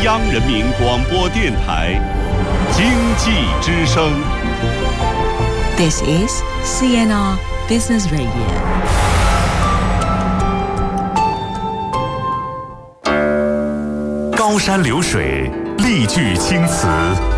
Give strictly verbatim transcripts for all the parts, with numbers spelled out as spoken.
央人民广播电台经济之声。 This is C N R Business Radio。 高山流水，丽句青词，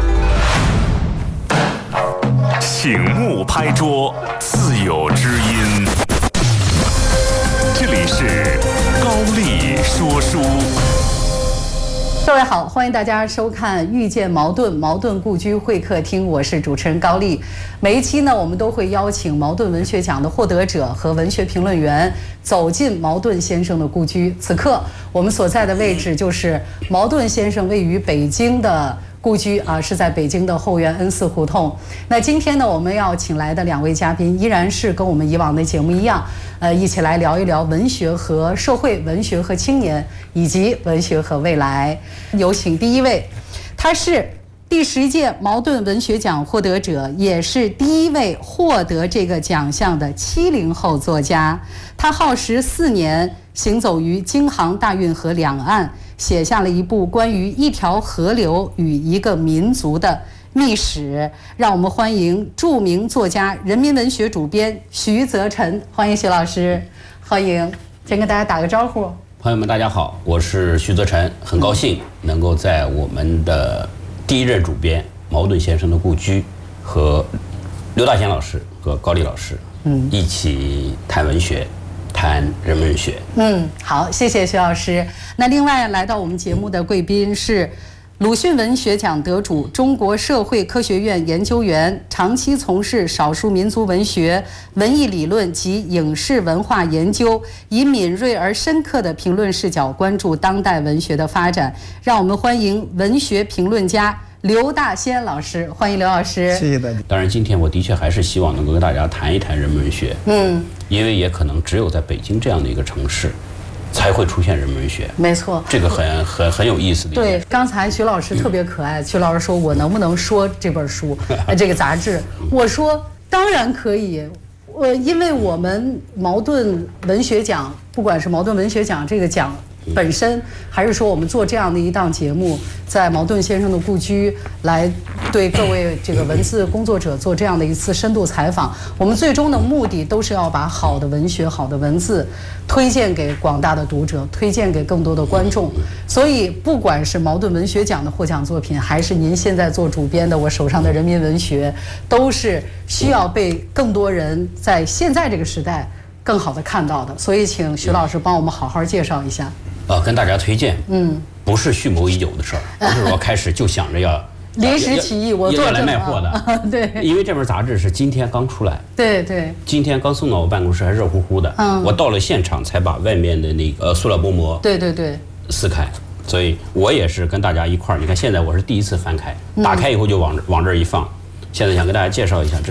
醒目拍桌，自有知音。这里是高丽说书。 各位好，欢迎大家收看《遇见茅盾茅盾故居会客厅》，我是主持人高丽。每一期呢，我们都会邀请茅盾文学奖的获得者和文学评论员走进茅盾先生的故居。此刻我们所在的位置就是茅盾先生位于北京的故居啊，是在北京的后园恩寺胡同。那今天呢，我们要请来的两位嘉宾依然是跟我们以往的节目一样，呃，一起来聊一聊文学和社会、文学和青年，以及文学和未来。有请第一位，他是第十届茅盾文学奖获得者，也是第一位获得这个奖项的七零后作家。他耗时四年，行走于京杭大运河两岸，写下了一部关于一条河流与一个民族的秘史。让我们欢迎著名作家、人民文学主编徐则臣，欢迎徐老师，欢迎。先跟大家打个招呼。 朋友们，大家好，我是徐则臣，很高兴能够在我们的第一任主编茅盾先生的故居和刘大贤老师和高丽老师，嗯，一起谈文学。谈人文学。 嗯，好，谢谢徐老师。那另外来到我们节目的贵宾是鲁迅文学奖得主、中国社会科学院研究员，长期从事少数民族文学、文艺理论及影视文化研究，以敏锐而深刻的评论视角关注当代文学的发展。让我们欢迎文学评论家刘大仙老师，欢迎刘老师。 谢谢大家。 当然，今天我的确还是希望能够跟大家谈一谈人文学。 嗯， 因为也可能只有在北京这样的一个城市，才会出现人文学。 没错， 这个很很很有意思的。 对，刚才徐老师特别可爱。徐老师说：“我能不能说这本书，呃，这个杂志？”我说：“当然可以。”我因为我们茅盾文学奖，不管是茅盾文学奖这个奖本身，还是说我们做这样的一档节目，在茅盾先生的故居来对各位这个文字工作者做这样的一次深度采访，我们最终的目的都是要把好的文学、好的文字推荐给广大的读者，推荐给更多的观众。所以，不管是茅盾文学奖的获奖作品，还是您现在做主编的我手上的人民文学，都是需要被更多人在现在这个时代更好的看到的。所以，请徐老师帮我们好好介绍一下。 呃，跟大家推荐，嗯，不是蓄谋已久的事儿，不是说开始就想着要临时起意，我做要来卖货的， 对， 因为这本杂志是今天刚出来， 对对， 今天刚送到我办公室，还热乎乎的，嗯，我到了现场才把外面的那个呃塑料薄膜， 对对对， 撕开，所以我也是跟大家一块儿，你看现在我是第一次翻开，打开以后就往往这儿一放，现在想跟大家介绍一下这。